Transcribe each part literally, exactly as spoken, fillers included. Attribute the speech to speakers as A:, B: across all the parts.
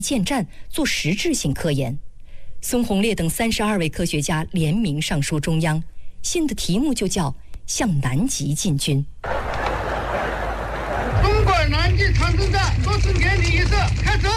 A: 建站做实质性科研。孙洪烈等三十二位科学家联名上书中央，信的题目就叫“向南极进军”。
B: 中国南极长征站落成典礼仪式开始。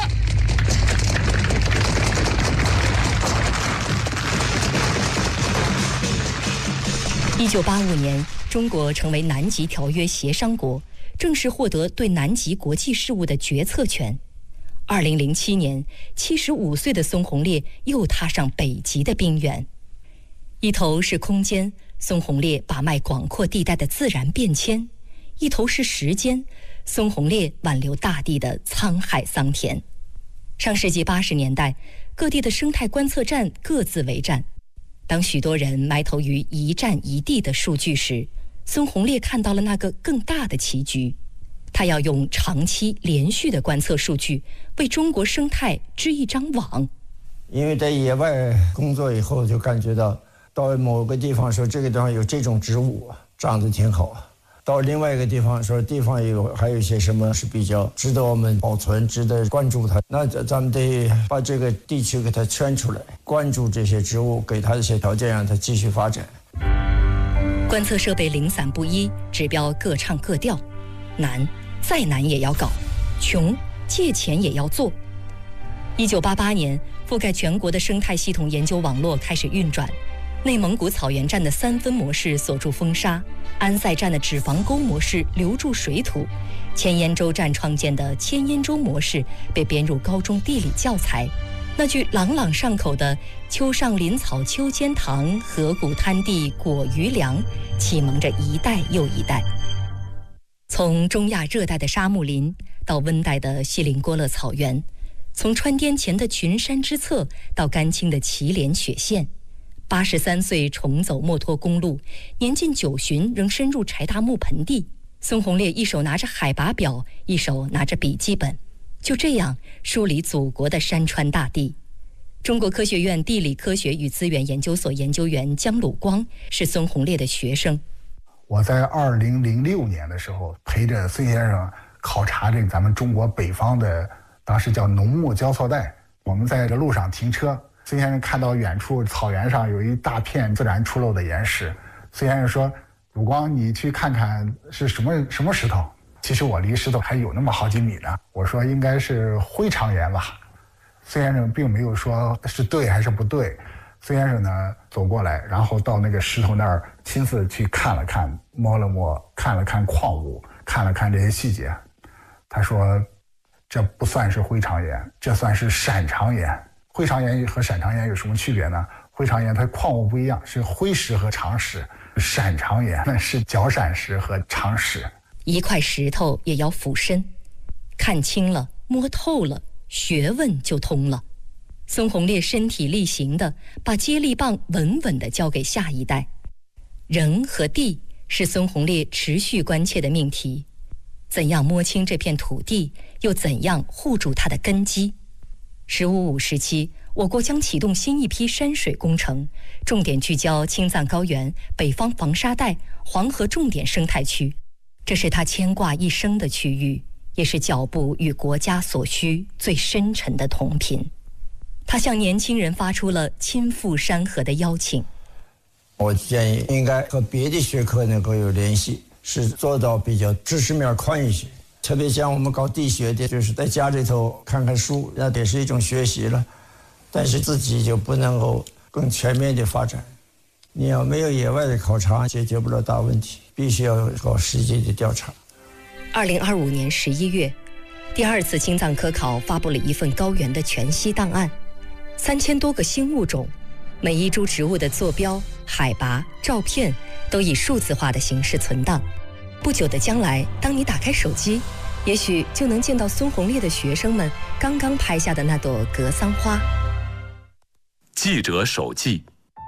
A: 一九八五年，中国成为南极条约协商国，正式获得对南极国际事务的决策权。二零零七年，七十五岁的孙洪烈又踏上北极的冰原。一头是空间，孙洪烈把脉广阔地带的自然变迁；一头是时间，孙洪烈挽留大地的沧海桑田。上世纪八十年代，各地的生态观测站各自为战。当许多人埋头于一站一地的数据时，孙洪烈看到了那个更大的棋局。他要用长期连续的观测数据为中国生态织一张网。
C: 因为在野外工作以后，就感觉到到某个地方说这个地方有这种植物长得挺好，到另外一个地方说地方有还有一些什么是比较值得我们保存、值得关注它，那咱们得把这个地区给它圈出来，关注这些植物，给它一些条件，让它继续发展。
A: 观测设备零散不一，指标各唱各调，难。再难也要搞，穷借钱也要做。一九八八年，覆盖全国的生态系统研究网络开始运转。内蒙古草原站的三分模式锁住风沙，安塞站的脂肪沟模式留住水土，千烟洲站创建的千烟洲模式被编入高中地理教材。那句朗朗上口的“丘上林草秋间堂，河谷滩地果余粮”，启蒙着一代又一代。从中亚热带的沙木林到温带的锡林郭勒草原，从川滇黔的群山之侧到甘青的祁连雪线，八十三岁重走墨脱公路，年近九旬仍深入柴达木盆地。孙洪烈一手拿着海拔表，一手拿着笔记本，就这样梳理祖国的山川大地。中国科学院地理科学与资源研究所研究员姜鲁光是孙洪烈的学生。
D: 我在二零零六年的时候，陪着孙先生考察这个咱们中国北方的，当时叫农牧交错带。我们在这路上停车，孙先生看到远处草原上有一大片自然出露的岩石。孙先生说：“鲁光，你去看看是什么什么石头？”其实我离石头还有那么好几米呢。我说应该是灰长岩吧。孙先生并没有说是对还是不对。孙先生呢走过来，然后到那个石头那儿亲自去看了看，摸了摸，看了看矿物，看了看这些细节。他说这不算是灰长岩，这算是闪长岩。灰长岩和闪长岩有什么区别呢？灰长岩它矿物不一样，是灰石和长石，闪长岩那是角闪石和长石。
A: 一块石头也要俯身，看清了，摸透了，学问就通了。孙洪烈身体力行地把接力棒稳稳地交给下一代。人和地是孙洪烈持续关切的命题。怎样摸清这片土地，又怎样护住它的根基？十五五时期，我国将启动新一批山水工程，重点聚焦青藏高原、北方防沙带、黄河重点生态区。这是他牵挂一生的区域，也是脚步与国家所需最深沉的同频。他向年轻人发出了亲赴山河的邀请。
C: 我建议应该和别的学科能够有联系，是做到比较知识面宽一些。特别像我们搞地学的，就是在家里头看看书，那也是一种学习了。但是自己就不能够更全面的发展。你要没有野外的考察，解决不了大问题，必须要搞实际的调查。
A: 二零二五年十一月，第二次青藏科考发布了一份高原的全息档案。三千多个新物种，每一株植物的坐标、海拔、照片都以数字化的形式存档。不久的将来，当你打开手机，也许就能见到孙洪烈的学生们刚刚拍下的那朵格桑花。
E: 记者手记。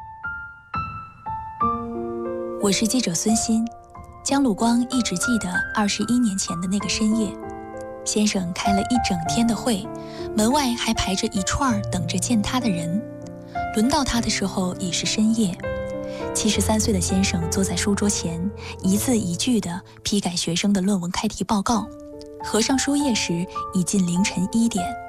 F: 我是记者孙鑫。姜鲁光一直记得二十一年前的那个深夜，先生开了一整天的会，门外还排着一串等着见他的人。轮到他的时候已是深夜。七十三岁的先生坐在书桌前，一字一句地批改学生的论文开题报告。合上书页时已近凌晨一点。